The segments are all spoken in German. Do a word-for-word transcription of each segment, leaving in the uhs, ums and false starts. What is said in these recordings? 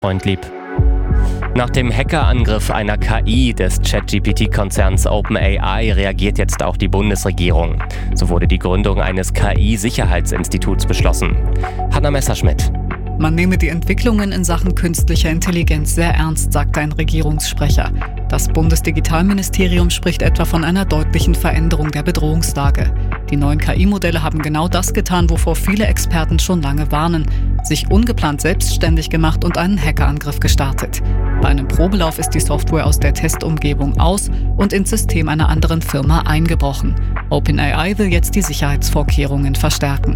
Freund lieb. Nach dem Hackerangriff einer K I des ChatGPT-Konzerns OpenAI reagiert jetzt auch die Bundesregierung. So wurde die Gründung eines K I-Sicherheitsinstituts beschlossen. Hanna Messerschmidt. Man nehme die Entwicklungen in Sachen künstlicher Intelligenz sehr ernst, sagt ein Regierungssprecher. Das Bundesdigitalministerium spricht etwa von einer deutlichen Veränderung der Bedrohungslage. Die neuen K I-Modelle haben genau das getan, wovor viele Experten schon lange warnen: sich ungeplant selbstständig gemacht und einen Hackerangriff gestartet. Bei einem Probelauf ist die Software aus der Testumgebung aus und ins System einer anderen Firma eingebrochen. OpenAI will jetzt die Sicherheitsvorkehrungen verstärken.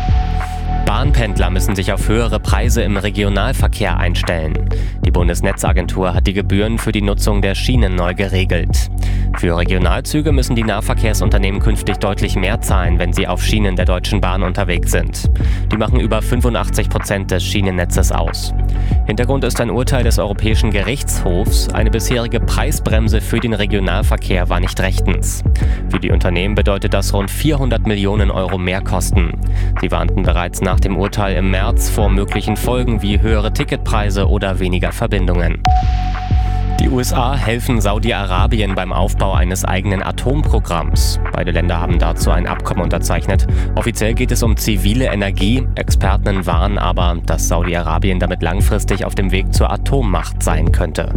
Bahnpendler müssen sich auf höhere Preise im Regionalverkehr einstellen. Die Bundesnetzagentur hat die Gebühren für die Nutzung der Schienen neu geregelt. Für Regionalzüge müssen die Nahverkehrsunternehmen künftig deutlich mehr zahlen, wenn sie auf Schienen der Deutschen Bahn unterwegs sind. Die machen über fünfundachtzig Prozent des Schienennetzes aus. Hintergrund ist ein Urteil des Europäischen Gerichtshofs. Eine bisherige Preisbremse für den Regionalverkehr war nicht rechtens. Für die Unternehmen bedeutet das rund vierhundert Millionen Euro Mehrkosten. Sie warnten bereits nach dem Urteil im März vor möglichen Folgen wie höhere Ticketpreise oder weniger Verbindungen. Die U S A helfen Saudi-Arabien beim Aufbau eines eigenen Atomprogramms. Beide Länder haben dazu ein Abkommen unterzeichnet. Offiziell geht es um zivile Energie. Experten warnen aber, dass Saudi-Arabien damit langfristig auf dem Weg zur Atommacht sein könnte.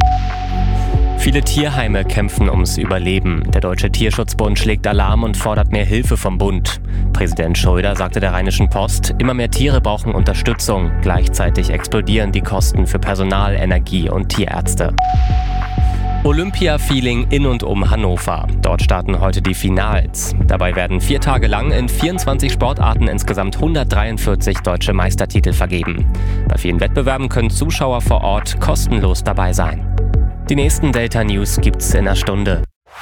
Viele Tierheime kämpfen ums Überleben. Der Deutsche Tierschutzbund schlägt Alarm und fordert mehr Hilfe vom Bund. Präsident Schröder sagte der Rheinischen Post, immer mehr Tiere brauchen Unterstützung. Gleichzeitig explodieren die Kosten für Personal, Energie und Tierärzte. Olympia-Feeling in und um Hannover. Dort starten heute die Finals. Dabei werden vier Tage lang in vierundzwanzig Sportarten insgesamt hundertdreiundvierzig deutsche Meistertitel vergeben. Bei vielen Wettbewerben können Zuschauer vor Ort kostenlos dabei sein. Die nächsten Delta-News gibt's in einer Stunde.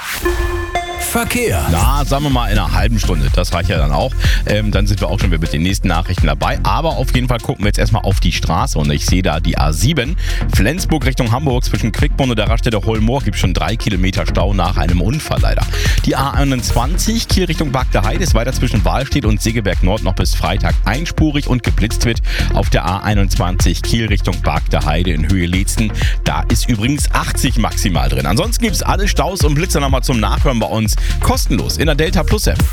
Verkehr. Na, sagen wir mal in einer halben Stunde. Das reicht ja dann auch. Ähm, dann sind wir auch schon wieder mit den nächsten Nachrichten dabei. Aber auf jeden Fall gucken wir jetzt erstmal auf die Straße. Und ich sehe da die A sieben. Flensburg Richtung Hamburg zwischen Quickborn und der Raststätte Hollmoor gibt es schon drei Kilometer Stau nach einem Unfall leider. Die A einundzwanzig Kiel Richtung Bagde-Heide ist weiter zwischen Wahlstedt und Segeberg Nord noch bis Freitag einspurig und geblitzt wird auf der A einundzwanzig Kiel Richtung Bagde-Heide in Höhe Leetzen. Da ist übrigens achtzig maximal drin. Ansonsten gibt es alle Staus und Blitzer nochmal zum Nachhören bei uns. Kostenlos in der Delta Plus App.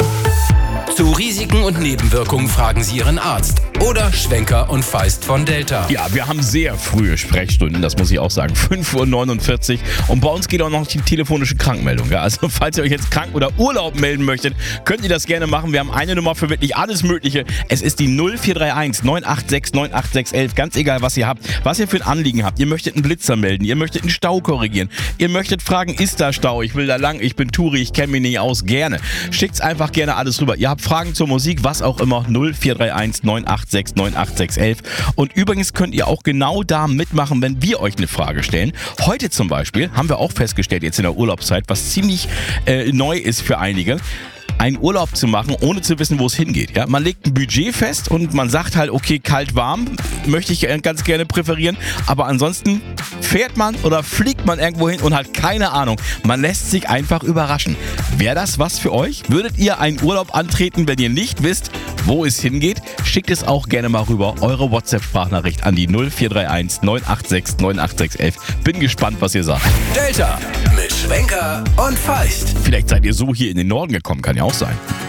Zu Risiken und Nebenwirkungen fragen Sie Ihren Arzt oder Schwenker und Feist von Delta. Ja, wir haben sehr frühe Sprechstunden, das muss ich auch sagen. fünf Uhr neunundvierzig und bei uns geht auch noch die telefonische Krankmeldung. Ja? Also falls ihr euch jetzt krank oder Urlaub melden möchtet, könnt ihr das gerne machen. Wir haben eine Nummer für wirklich alles Mögliche. Es ist die null vier drei eins neun acht sechs neun acht sechs eins. Ganz egal, was ihr habt, was ihr für ein Anliegen habt. Ihr möchtet einen Blitzer melden, ihr möchtet einen Stau korrigieren, ihr möchtet fragen, ist da Stau? Ich will da lang, ich bin Touri, ich kenne mich nicht aus. Gerne. Schickt's einfach gerne alles rüber. Ihr habt Fragen zur Musik, was auch immer, null vier drei eins neun acht sechs neun acht sechs eins. Und übrigens könnt ihr auch genau da mitmachen, wenn wir euch eine Frage stellen. Heute zum Beispiel haben wir auch festgestellt, jetzt in der Urlaubszeit, was ziemlich äh, neu ist für einige, einen Urlaub zu machen, ohne zu wissen, wo es hingeht. Ja? Man legt ein Budget fest und man sagt halt, okay, kalt, warm, möchte ich ganz gerne präferieren, aber ansonsten fährt man oder fliegt man irgendwo hin und hat keine Ahnung. Man lässt sich einfach überraschen. Wäre das was für euch? Würdet ihr einen Urlaub antreten, wenn ihr nicht wisst, wo es hingeht? Schickt es auch gerne mal rüber, eure WhatsApp-Sprachnachricht an die null vier drei eins neun acht sechs neun acht sechs eins. Bin gespannt, was ihr sagt. Delta mit Schwenker und Feist. Vielleicht seid ihr so hier in den Norden gekommen, kann ja auch sein.